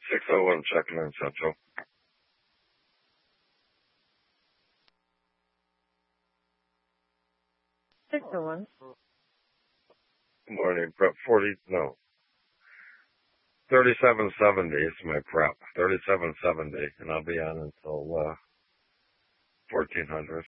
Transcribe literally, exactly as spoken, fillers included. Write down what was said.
six oh one checking in Central. six oh one. Good morning. Prep forty, no. thirty-seven seventy is my prep. thirty-seven seventy, and I'll be on until uh, fourteen hundred.